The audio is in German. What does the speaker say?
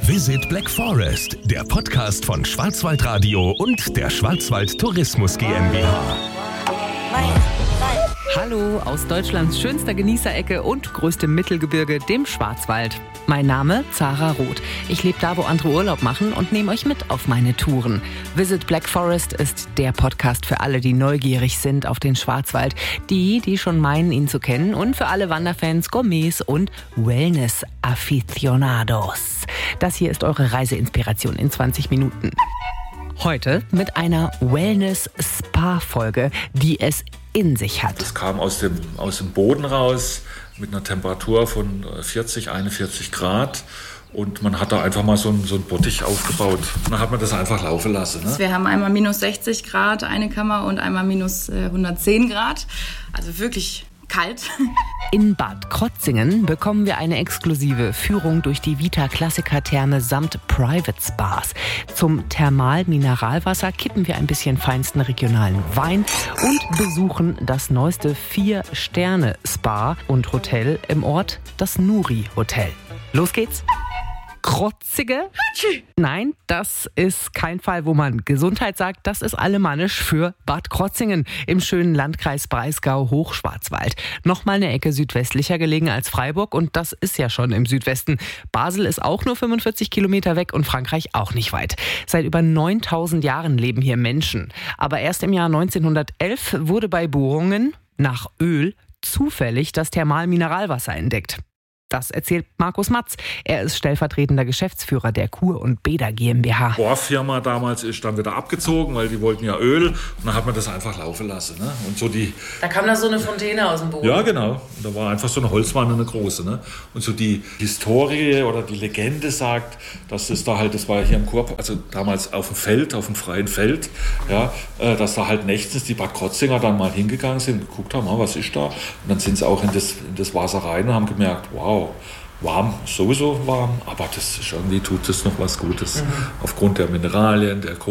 Visit Black Forest, der Podcast von Schwarzwaldradio und der Schwarzwald Tourismus GmbH. Hallo aus Deutschlands schönster Genießerecke und größtem Mittelgebirge, dem Schwarzwald. Mein Name Zara Roth. Ich lebe da, wo andere Urlaub machen und nehme euch mit auf meine Touren. Visit Black Forest ist der Podcast für alle, die neugierig sind auf den Schwarzwald, die schon meinen, ihn zu kennen, und für alle Wanderfans, Gourmets und Wellness-Aficionados. Das hier ist eure Reiseinspiration in 20 Minuten. Heute mit einer Wellness-Spa-Folge, die es in sich hat. Das kam aus dem Boden raus mit einer Temperatur von 40, 41 Grad. Und man hat da einfach mal so einen Bottich aufgebaut. Und dann hat man das einfach laufen lassen. Ne? Wir haben einmal minus 60 Grad eine Kammer und einmal minus 110 Grad. Also wirklich kalt. In Bad Krotzingen bekommen wir eine exklusive Führung durch die Vita Classica Therme samt Private Spas. Zum Thermal-Mineralwasser kippen wir ein bisschen feinsten regionalen Wein und besuchen das neueste 4-Sterne-Spa und Hotel im Ort, das Nuri Hotel. Los geht's! Krotzige? Nein, das ist kein Fall, wo man Gesundheit sagt. Das ist alemannisch für Bad Krotzingen im schönen Landkreis Breisgau-Hochschwarzwald. Nochmal eine Ecke südwestlicher gelegen als Freiburg und das ist ja schon im Südwesten. Basel ist auch nur 45 Kilometer weg und Frankreich auch nicht weit. Seit über 9000 Jahren leben hier Menschen. Aber erst im Jahr 1911 wurde bei Bohrungen nach Öl zufällig das Thermalmineralwasser entdeckt. Das erzählt Markus Matz. Er ist stellvertretender Geschäftsführer der Kur- und Bäder GmbH. Die Bohrfirma damals ist dann wieder abgezogen, weil die wollten ja Öl. Und dann hat man das einfach laufen lassen. Ne? Und so da kam da so eine Fontäne aus dem Boden. Ja, genau. Und da war einfach so eine Holzwanne, eine große. Ne? Und so die Historie oder die Legende sagt, dass das da halt, das war hier im Kur, also damals auf dem Feld, auf dem freien Feld, ja, dass da halt nächtens die Bad Krotzinger dann mal hingegangen sind und geguckt haben, was ist da? Und dann sind sie auch in das Wasser rein und haben gemerkt, wow, warm, sowieso warm, aber das ist irgendwie tut es noch was Gutes. Aufgrund der Mineralien, der